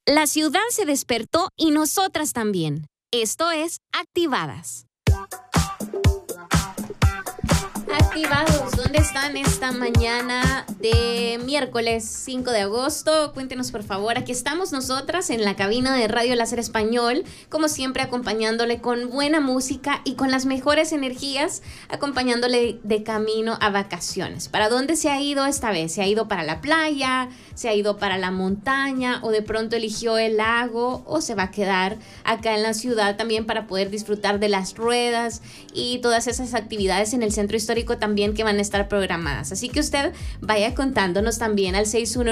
La ciudad se despertó y nosotras también. Esto es Activadas. Activados, ¿dónde están esta mañana de miércoles 5 de agosto? Cuéntenos por favor, aquí estamos nosotras en la cabina de Radio Láser Español, como siempre acompañándole con buena música y con las mejores energías, acompañándole de camino a vacaciones. ¿Para dónde se ha ido esta vez? ¿Se ha ido para la playa? ¿Se ha ido para la montaña? ¿O de pronto eligió el lago? ¿O se va a quedar acá en la ciudad también para poder disfrutar de las ruedas y todas esas actividades en el centro histórico también que van a estar programadas? Así que usted vaya contándonos también al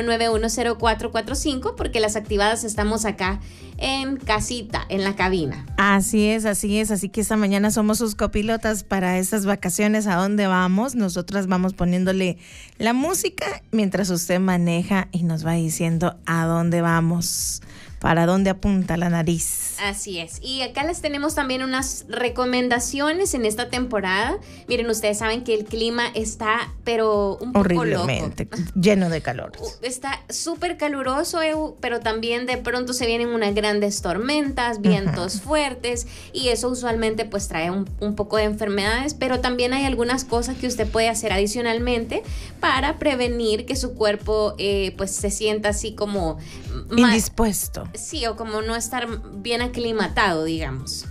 61910445 porque las Activadas estamos acá en casita, en la cabina. Así es, así que esta mañana somos sus copilotas para estas vacaciones. ¿A dónde vamos? Nosotras vamos poniéndole la música mientras usted maneja y nos va diciendo a dónde vamos, para dónde apunta la nariz. Así es, y acá les tenemos también unas recomendaciones en esta temporada. Miren, ustedes saben que el clima está, pero un poco horriblemente loco. Lleno de calor. Está súper caluroso, pero también de pronto se vienen unas grandes tormentas, vientos fuertes, y eso usualmente pues trae un poco de enfermedades, pero también hay algunas cosas que usted puede hacer adicionalmente para prevenir que su cuerpo pues se sienta así como indispuesto. Sí, o como no estar bien aclimatado, digamos.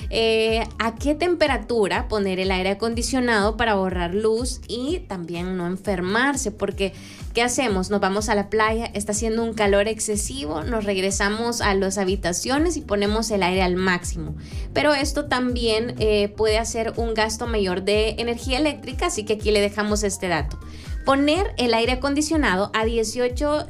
¿A qué temperatura poner el aire acondicionado para ahorrar luz y también no enfermarse? Porque, ¿qué hacemos? Nos vamos a la playa, está haciendo un calor excesivo, nos regresamos a las habitaciones y ponemos el aire al máximo. Pero esto también puede hacer un gasto mayor de energía eléctrica, así que aquí le dejamos este dato. Poner el aire acondicionado a 18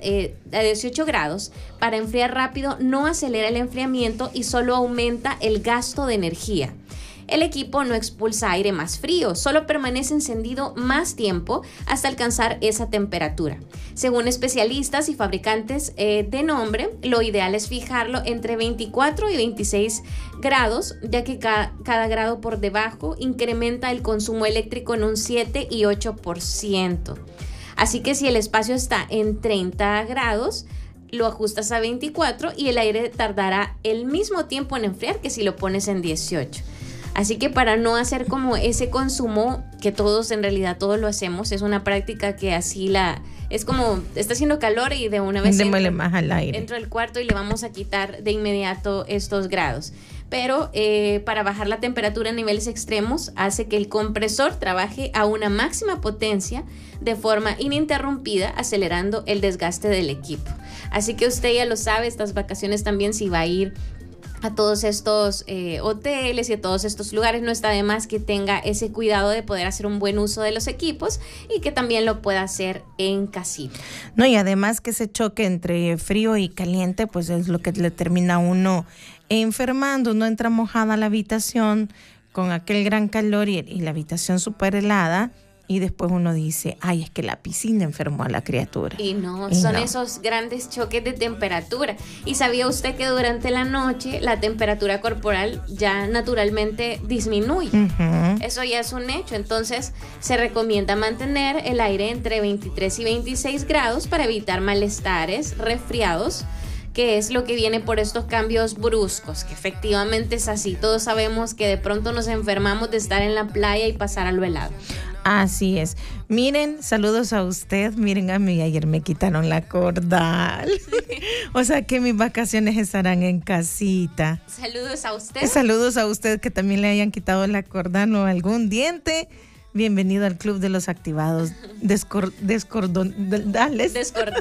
grados para enfriar rápido no acelera el enfriamiento y solo aumenta el gasto de energía. El equipo no expulsa aire más frío, solo permanece encendido más tiempo hasta alcanzar esa temperatura. Según especialistas y fabricantes de nombre, lo ideal es fijarlo entre 24 y 26 grados, ya que cada grado por debajo incrementa el consumo eléctrico en un 7 y 8%. Así que si el espacio está en 30 grados, lo ajustas a 24 y el aire tardará el mismo tiempo en enfriar que si lo pones en 18. Así que para no hacer como ese consumo, que todos en realidad todos lo hacemos, es una práctica que así es como está haciendo calor y de una vez entro al cuarto y le vamos a quitar de inmediato estos grados. Pero para bajar la temperatura a niveles extremos hace que el compresor trabaje a una máxima potencia de forma ininterrumpida, acelerando el desgaste del equipo. Así que usted ya lo sabe, estas vacaciones también, si va a ir a todos estos hoteles y a todos estos lugares, no está de más que tenga ese cuidado de poder hacer un buen uso de los equipos y que también lo pueda hacer en casita. No, y además que ese choque entre frío y caliente, pues es lo que le termina a uno enfermando. Uno entra mojada a la habitación con aquel gran calor y la habitación súper helada. Y después uno dice, ay, es que la piscina enfermó a la criatura. Y no, son esos grandes choques de temperatura. ¿Y sabía usted que durante la noche la temperatura corporal ya naturalmente disminuye? Eso ya es un hecho. Entonces se recomienda mantener el aire entre 23 y 26 grados para evitar malestares, resfriados, que es lo que viene por estos cambios bruscos, que efectivamente es así. Todos sabemos que de pronto nos enfermamos de estar en la playa y pasar a lo helado. Así es. Miren, saludos a usted. Miren, a mí ayer me quitaron la cordal. O sea que mis vacaciones estarán en casita. Saludos a usted. Saludos a usted que también le hayan quitado la cordal o algún diente. Bienvenido al club de los activados. Descordales.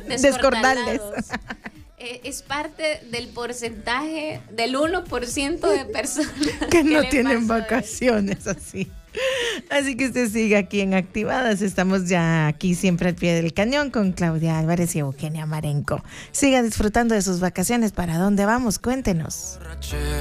Es parte del porcentaje del 1% de personas que no tienen vacaciones así. Así que usted sigue aquí en Activadas. Estamos ya aquí siempre al pie del cañón con Claudia Álvarez y Eugenia Marenco. Siga disfrutando de sus vacaciones. ¿Para dónde vamos? Cuéntenos.